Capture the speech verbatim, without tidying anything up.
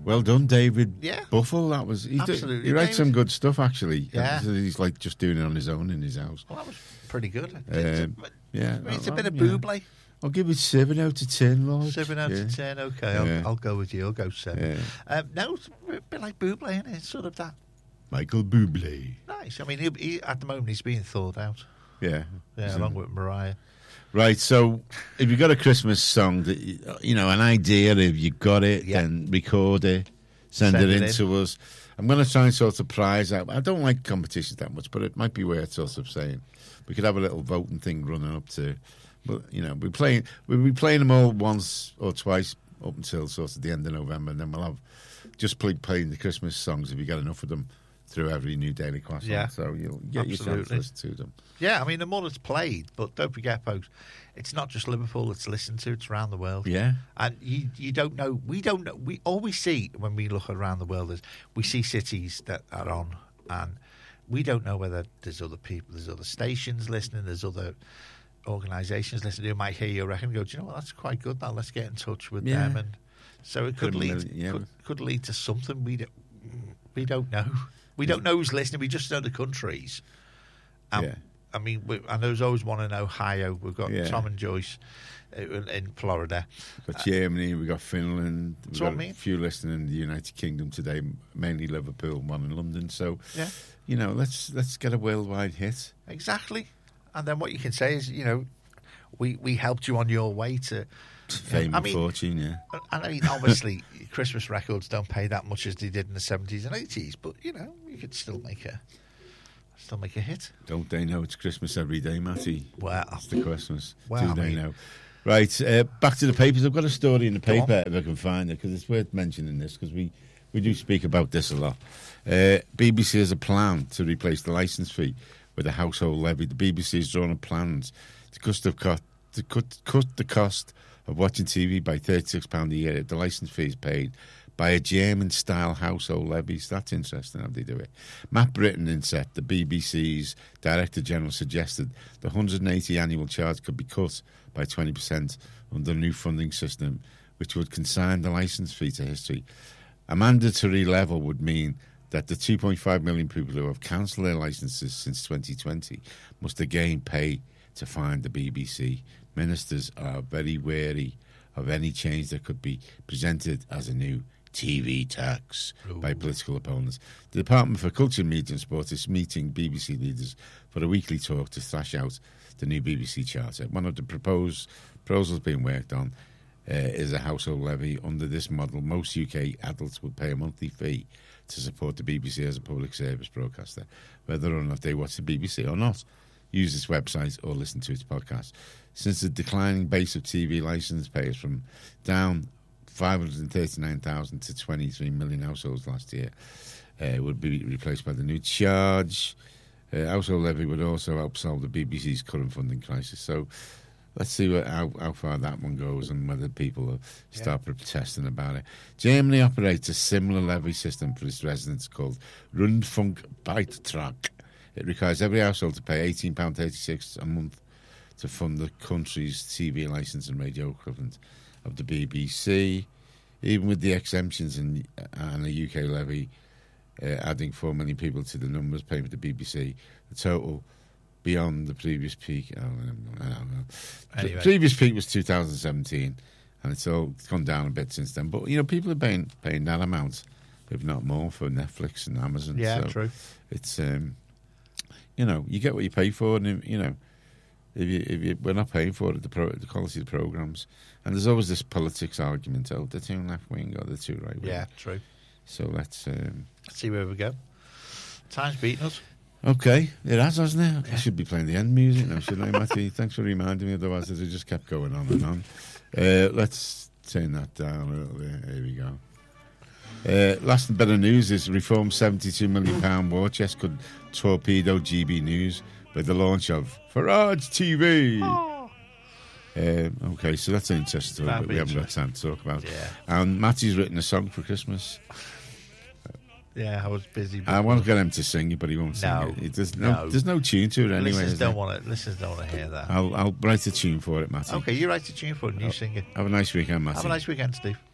Well done, David Yeah. Buffle. That was he, Absolutely, did, he writes David. some good stuff, actually. Yeah. He's like just doing it on his own in his house. Well, that was pretty good. Um, It's, yeah, a, it's a well, bit of yeah. Bublé. I'll give it seven out of ten, Lord. Seven out yeah. of ten. Okay, I'll, Yeah. I'll go with you. I'll go seven. Yeah. Um, no, it's a bit like Bublé, isn't it? It's sort of that Michael Bublé. nice. I mean, he, he, at the moment, he's being thought out. Yeah. Yeah, So- along with Mariah. Right, so if you've got a Christmas song that you you know, an idea, if you've got it, Yeah. then record it, send, Send it it in in. to us. I'm going to try and sort of prize out. I don't like competitions that much, but it might be worth sort of saying we could have a little voting thing running up to. But you know, we're playing we'll be playing them all once or twice up until sort of the end of November, and then we'll have just play, playing the Christmas songs if you get enough of them through every new Daily Croissant. Yeah. So you'll get yourself to Absolutely. listen to them. Yeah, I mean, the more it's played, but don't forget, folks, it's not just Liverpool that's listened to, it's around the world. Yeah. And you you don't know, we don't know, we all we see when we look around the world is we see cities that are on, and we don't know whether there's other people, there's other stations listening, there's other organisations listening who might hear your record and go, do you know what, that's quite good now, let's get in touch with Yeah. them. And so it could Could lead, really- yeah. could, could lead to something we don't, we don't know. We don't know who's listening, we just know the countries. Um, Yeah. I mean, we, I know there's always one in Ohio. We've got Yeah. Tom and Joyce uh, in Florida. We've got Germany, we've got Finland, we've That's what got I mean. a few listening in the United Kingdom today, mainly Liverpool, one in London. So, Yeah. you know, let's let's get a worldwide hit. Exactly. And then what you can say is, you know, we, we helped you on your way to Fame I and mean- fortune, yeah. And I mean, obviously, Christmas records don't pay that much as they did in the seventies and eighties, but you know, you could still make a still make a hit. Don't they know it's Christmas every day, Matty? Well, That's the Christmas. Well, Do I they mean- know? Right, uh, back to the papers. I've got a story in the Go on. paper, if I can find it, because it's worth mentioning this, because we, we do speak about this a lot. Uh, B B C has a plan to replace the licence fee with a household levy. The B B C has drawn up plans to cut the, co- to cut, cut the cost of watching T V by thirty-six pounds a year if the licence fee is paid by a German-style household levy. So that's interesting how they do it. Matt Britton inset, the B B C's Director General, suggested the one hundred eighty annual charge could be cut by twenty percent under the new funding system, which would consign the licence fee to history. A mandatory level would mean that the two point five million people who have cancelled their licences since twenty twenty must again pay to find the B B C. Ministers are very wary of any change that could be presented as a new T V tax Ooh. by political opponents. The Department for Culture, Media and Sport is meeting B B C leaders for a weekly talk to thrash out the new B B C charter. One of the proposed proposals being worked on uh, is a household levy. Under this model, most U K adults would pay a monthly fee to support the B B C as a public service broadcaster, whether or not they watch the B B C or not, use its website or listen to its podcast. Since the declining base of T V licence payers from down five hundred thirty-nine thousand to twenty-three million households last year, uh, would be replaced by the new charge. Uh, household levy would also help solve the B B C's current funding crisis. So let's see what, how, how far that one goes and whether people will start yeah. protesting about it. Germany operates a similar levy system for its residents called Rundfunkbeitrag. It requires every household to pay eighteen pounds thirty-six a month to fund the country's T V licence and radio equivalent of the B B C. Even with the exemptions and, and a U K levy uh, adding four million people to the numbers paying for the B B C, the total beyond the previous peak, I don't know, I don't know. Anyway. The previous peak was two thousand seventeen, and it's all gone down a bit since then. But, you know, people are paying, paying that amount, if not more, for Netflix and Amazon. Yeah, so true. It's, um, you know, you get what you pay for, and, you know, If you, if you, we're not paying for it, the, pro, the quality of the programmes. And there's always this politics argument, oh, they're too left-wing or they're too right-wing. Yeah, true. So let's... Um, Let's see where we go. Time's beating us. okay, it has, hasn't it? Yeah. I should be playing the end music now, shouldn't I, Matty? Thanks for reminding me, otherwise it just kept going on and on. Uh, let's turn that down a little bit. Here we go. Uh, last and better news is Reform's seventy-two million pounds war chest could torpedo G B News with the launch of Farage T V. Oh. Um, okay, so that's an interesting story, That'd but we be haven't got time to talk about. Yeah. And Matty's written a song for Christmas. Yeah, I was busy. I want to get him to sing it, but he won't sing No, it. it there's, no, no. there's no tune to it anyway. Listeners is don't there? want it. Listeners don't want to hear that. I'll, I'll write a tune for it, Matty. Okay, you write a tune for it and you sing it. Have a nice weekend, Matty. Have a nice weekend, Steve.